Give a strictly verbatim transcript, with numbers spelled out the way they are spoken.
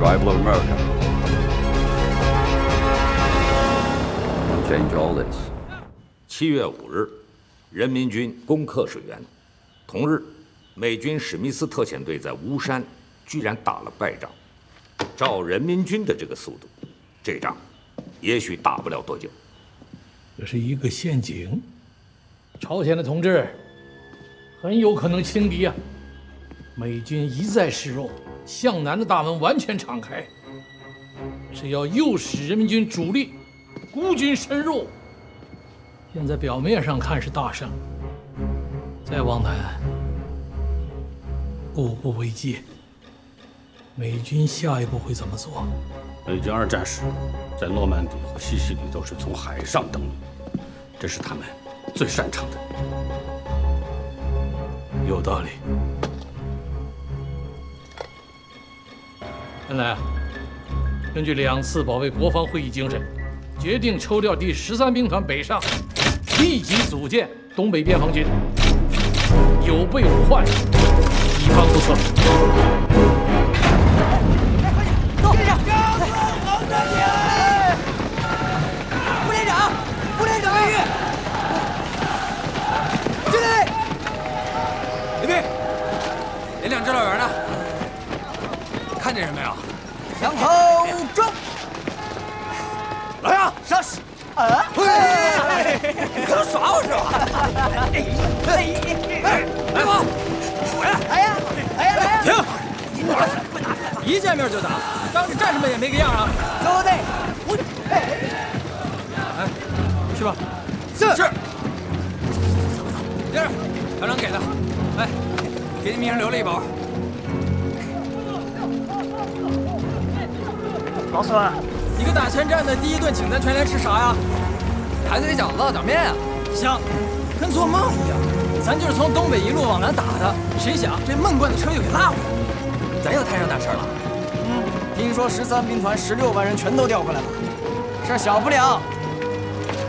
arrival of America will change all this. 七月五日，人民军攻克水源。同日，美军史密斯特遣队在巫山居然打了败仗。照人民军的这个速度，这仗也许打不了多久。 这是一个陷阱，朝鲜的同志很有可能轻敌啊！美军一再示弱，向南的大门完全敞开，是要诱使人民军主力孤军深入。现在表面上看是大胜，再往南，步步为艰。美军下一步会怎么做？ 美军二战时，在诺曼底和西西里都是从海上登陆，这是他们最擅长的。 有道理。原来啊，根据两次保卫国防会议精神，决定抽调第十三兵团北上，立即组建东北边防军，有备无患，以防不测。 走，连长，黄大爷，副连长，副连长备御。进来， 李斌，连长指导员呢？看见人没有？ 向后装。 老杨，上士。 啊！ 嘿，你可能耍我是吧？哎哎哎！来吧，我呀！ 来呀！来呀！来呀！ 停！一见面就打，当着战士们也没个样啊！ 走队，我哎，去吧。 是是。第二，团长给的，来，给你名上留了一包。 老孙， 你个打前站的，第一顿请咱全连吃啥呀？排队饺子、烙脚面啊！香，跟做梦一样。咱就是从东北一路往南打的，谁想这闷罐子车又给拉回来，咱又摊上大事了。 嗯，听说十三兵团十六万人全都调回来了，事儿小不了。